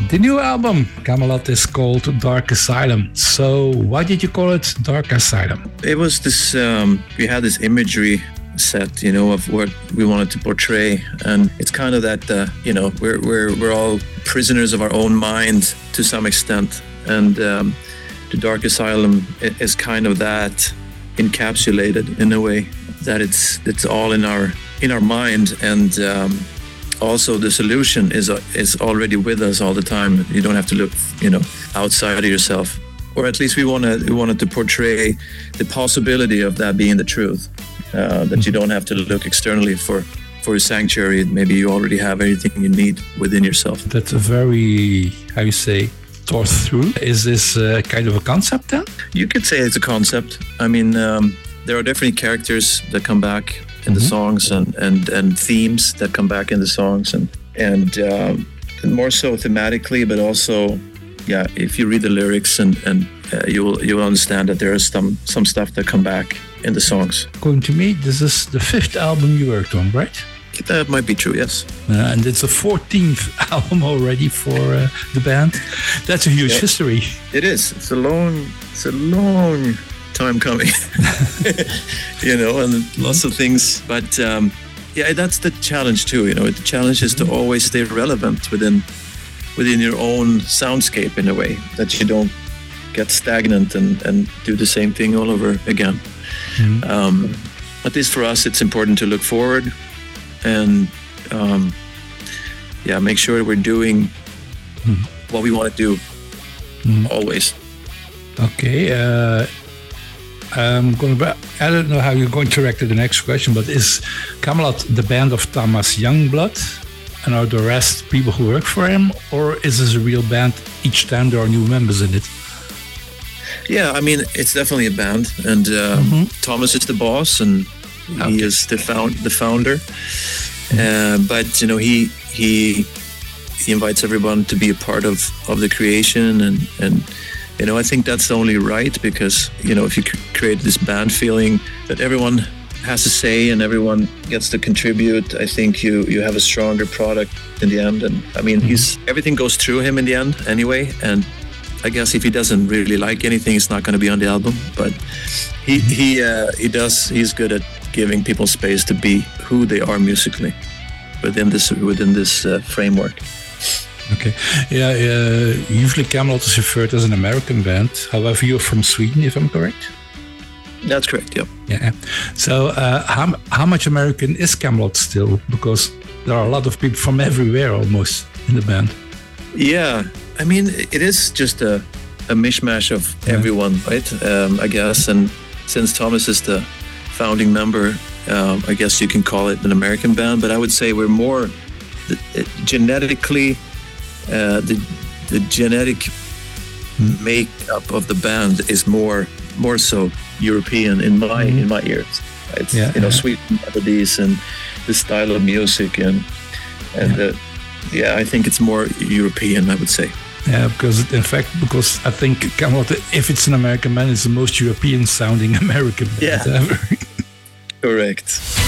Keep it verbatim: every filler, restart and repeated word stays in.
The new album, Kamelot, is called Dark Asylum. So why did you call it Dark Asylum? It was this, um, we had this imagery set, you know, of what we wanted to portray. And it's kind of that, uh, you know, we're, we're, we're all prisoners of our own mind to some extent. And um, the Dark Asylum is kind of that encapsulated in a way that it's it's all in our in our mind, and um, also the solution is uh, is already with us all the time. You don't have to look, you know, outside of yourself, or at least we want to we wanted to portray the possibility of that being the truth. Uh, that you don't have to look externally for for a sanctuary. Maybe you already have everything you need within yourself. That's a very, how you say, thought through. Is this uh, kind of a concept then? You could say it's a concept. I mean, um, there are definitely characters that come back in mm-hmm. the songs, and, and, and themes that come back in the songs, and and, um, and more so thematically, but also, yeah, if you read the lyrics, and and uh, you will you will understand that there is some some stuff that come back in the songs. According to me, this is the fifth album you worked on, right? That might be true, yes. Uh, and it's the fourteenth album already for uh, the band. That's a huge yep. history. It is. It's a long, it's a long time coming. You know, and lots of things. But um, yeah, that's the challenge too. You know, the challenge is to always stay relevant within within your own soundscape in a way, that you don't get stagnant and, and do the same thing all over again. Mm-hmm. Um, at least for us, it's important to look forward. And um, yeah, make sure we're doing mm. what we want to do mm. always. Okay, uh, I'm gonna. I don't know how you're going to react to the next question, but is Kamelot the band of Thomas Youngblood, and are the rest people who work for him, or is this a real band each time there are new members in it? Yeah, I mean, it's definitely a band, and uh, mm-hmm. Thomas is the boss, and okay. he is the found the founder. Uh, but you know, he he he invites everyone to be a part of, of the creation, and and you know, I think that's only right, because you know, if you create this band feeling that everyone has a say and everyone gets to contribute, I think you you have a stronger product in the end. And I mean, mm-hmm. he's everything goes through him in the end anyway, and I guess if he doesn't really like anything, it's not going to be on the album. But he he uh, he does. He's good at giving people space to be who they are musically within this within this uh, framework. Okay, yeah. Uh, usually, Kamelot is referred as an American band. However, you're from Sweden, if I'm correct. That's correct. Yeah. Yeah. So, uh, how how much American is Kamelot still? Because there are a lot of people from everywhere almost in the band. Yeah. I mean, it is just a, a mishmash of yeah. everyone, right? Um, I guess. And since Thomas is the founding member, um, I guess you can call it an American band. But I would say we're more the, uh, genetically, uh, the the genetic mm. makeup of the band is more more so European in my mm. in my ears. It's yeah, you know yeah. sweet melodies and the style of music, and and yeah. the yeah, I think it's more European, I would say. Yeah, because in fact, because I think Kamelot, if it's an American band, it's the most European sounding American band yeah. ever. Correct.